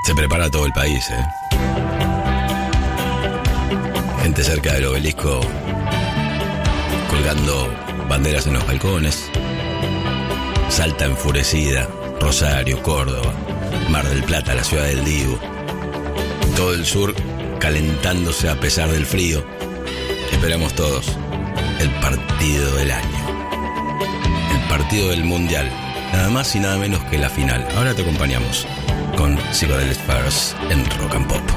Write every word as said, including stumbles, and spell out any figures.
Se prepara todo el país, ¿eh? Gente cerca del obelisco colgando banderas en los balcones. Salta enfurecida, Rosario, Córdoba, Mar del Plata, la ciudad del Divo. Todo el sur calentándose a pesar del frío. Esperamos todos el partido del año. El partido del mundial. Nada más y nada menos que la final. Ahora te acompañamos con Psychedelic Furs en Rock and Pop.